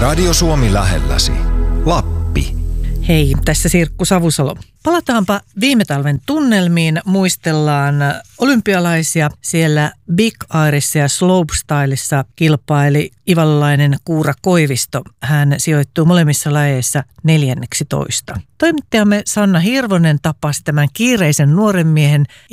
Radio Suomi lähelläsi. Lappi. Hei, tässä Sirkku Savusalo. Palataanpa viime talven tunnelmiin. Muistellaan olympialaisia. Siellä Big Airissa ja Slopestylessa kilpaili ivallalainen Kuura Koivisto. Hän sijoittuu molemmissa lajeissa 14. Toimittajamme Sanna Hirvonen tapasi tämän kiireisen nuoren miehen